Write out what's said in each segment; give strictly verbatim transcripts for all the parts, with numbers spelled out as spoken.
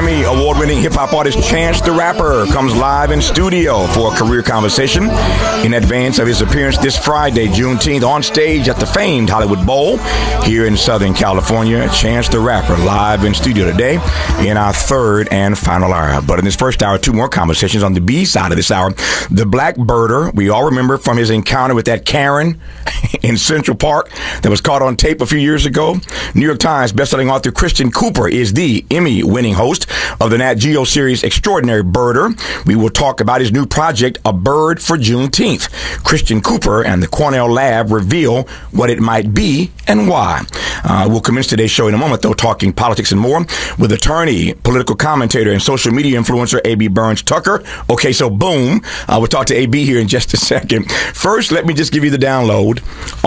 Grammy award-winning hip-hop artist Chance the Rapper comes live in studio for a career conversation in advance of his appearance this Friday, Juneteenth, on stage at the famed Hollywood Bowl here in Southern California. Chance the Rapper live in studio today in our third and final hour. But in this first hour, two more conversations on the B side of this hour. The Black Birder, we all remember from his encounter with that Karen in Central Park that was caught on tape a few years ago. New York Times bestselling author Christian Cooper is the Emmy-winning host of the Nat Geo series Extraordinary Birder. We will talk about his new project, A Bird for Juneteenth. Christian Cooper and the Cornell Lab reveal what it might be and why. Uh, we'll commence today's show in a moment, though, talking politics and more with attorney, political commentator, and social media influencer A B Burns Tucker. Okay, so boom. Uh, we'll talk to A B here in just a second. First, let me just give you the download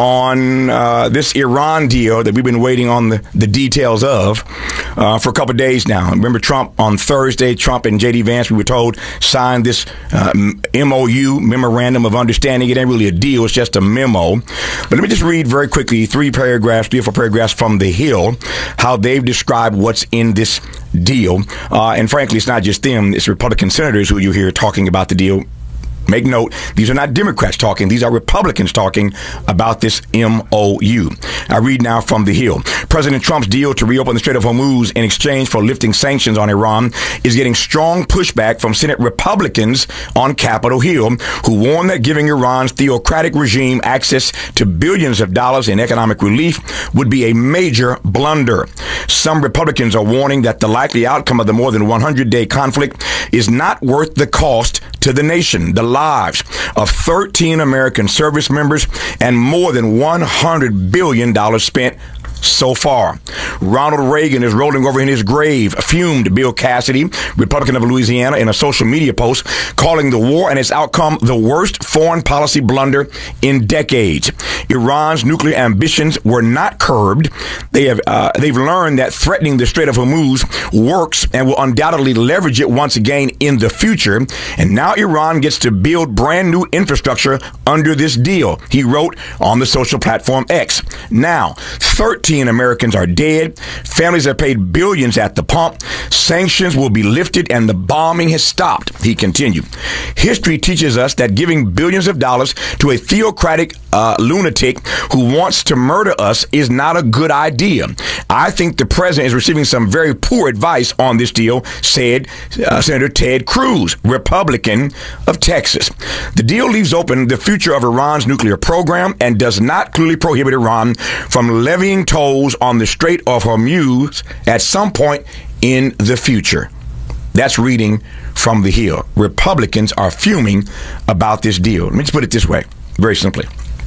on uh, this Iran deal that we've been waiting on the, the details of uh, for a couple of days now. Remember Trump on Thursday, Trump and J D Vance, we were told, signed this uh, M O U, Memorandum of Understanding. It ain't really a deal, it's just a memo. But let me just read very quickly three paragraphs, three or four paragraphs from The Hill, how they've described what's in this deal. Uh, and frankly, it's not just them, it's Republican senators who you hear talking about the deal. Make note, these are not Democrats talking. These are Republicans talking about this M O U. I read now from The Hill. President Trump's deal to reopen the Strait of Hormuz in exchange for lifting sanctions on Iran is getting strong pushback from Senate Republicans on Capitol Hill, who warn that giving Iran's theocratic regime access to billions of dollars in economic relief would be a major blunder. Some Republicans are warning that the likely outcome of the more than one hundred day conflict is not worth the cost to the nation, the lives of thirteen American service members, and more than one hundred billion dollars spent so far. Ronald Reagan is rolling over in his grave, fumed Bill Cassidy, Republican of Louisiana, in a social media post, calling the war and its outcome the worst foreign policy blunder in decades. Iran's nuclear ambitions were not curbed. They have, uh, they've learned that threatening the Strait of Hormuz works and will undoubtedly leverage it once again in the future. And now Iran gets to build brand new infrastructure under this deal, he wrote on the social platform X. Now, thirteen Americans are dead. Families have paid billions at the pump. Sanctions will be lifted and the bombing has stopped, he continued. History teaches us that giving billions of dollars to a theocratic uh, lunatic who wants to murder us is not a good idea. I think the president is receiving some very poor advice on this deal, said uh, Senator Ted Cruz, Republican of Texas. The deal leaves open the future of Iran's nuclear program and does not clearly prohibit Iran from levying tolls on the Strait of Hormuz at some point in the future. That's reading from The Hill. Republicans are fuming about this deal. Let me just put it this way, very simply.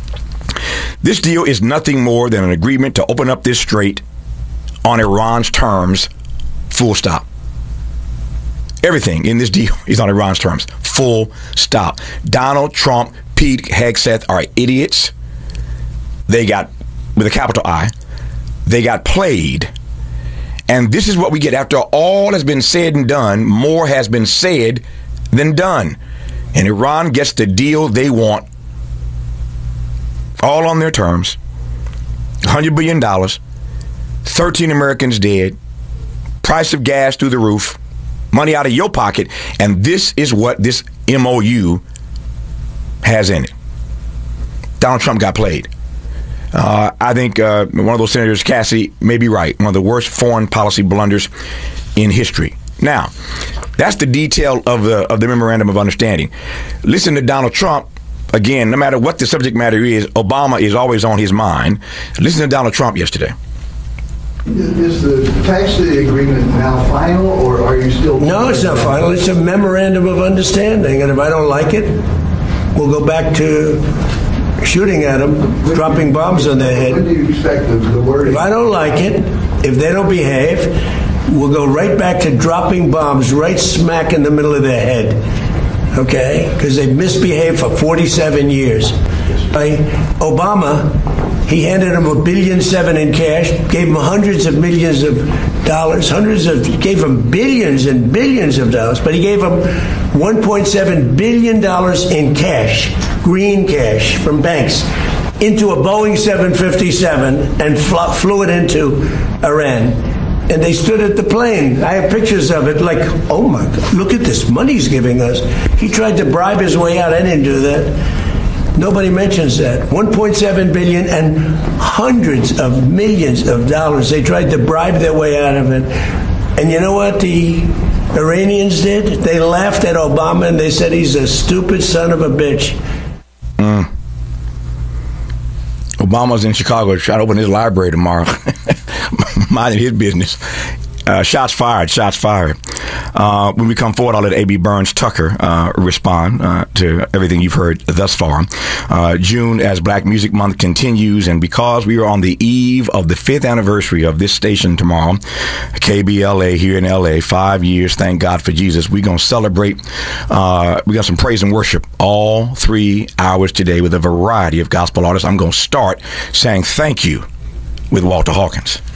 This deal is nothing more than an agreement to open up this strait on Iran's terms, full stop. Everything in this deal is on Iran's terms, full stop. Donald Trump, Pete Hegseth are idiots. They got, with a capital I, they got played. And this is what we get after all has been said and done. More has been said than done. And Iran gets the deal they want, all on their terms. one hundred billion dollars, thirteen Americans dead, price of gas through the roof, money out of your pocket. And this is what this M O U has in it. Donald Trump got played. Uh, I think uh, one of those senators, Cassidy, may be right. One of the worst foreign policy blunders in history. Now, that's the detail of the of the Memorandum of Understanding. Listen to Donald Trump. Again, no matter what the subject matter is, Obama is always on his mind. Listen to Donald Trump yesterday. Is the text of the agreement now final, or are you still... No, it's not final. It's a memorandum of understanding. And if I don't like it, we'll go back to shooting at them, when dropping you, bombs on their head. When do you expect the, the wording? If I don't like it, if they don't behave, we'll go right back to dropping bombs right smack in the middle of their head. Okay? Because they've misbehaved for forty-seven years. Right? Obama, he handed him a billion seven in cash, gave him hundreds of millions of dollars, hundreds of, gave him billions and billions of dollars, but he gave him one point seven billion dollars in cash, green cash from banks, into a Boeing seven fifty-seven and fl- flew it into Iran. and they stood at the plane. I have pictures of it, like, oh my God, look at this money he's giving us. He tried to bribe his way out. I didn't do that. Nobody mentions that. one point seven billion dollars and hundreds of millions of dollars. They tried to bribe their way out of it. And you know what the Iranians did? They laughed at Obama and they said he's a stupid son of a bitch. Mm. Obama's in Chicago trying to open his library tomorrow. Minding his business. Uh, shots fired, shots fired. Uh, when we come forward, I'll let A B Burns Tucker uh, respond uh, to everything you've heard thus far. Uh, June, as Black Music Month continues, and because we are on the eve of the fifth anniversary of this station tomorrow, K B L A here in L A, five years, thank God for Jesus, we're going to celebrate. Uh, we got some praise and worship all three hours today with a variety of gospel artists. I'm going to start saying thank you with Walter Hawkins.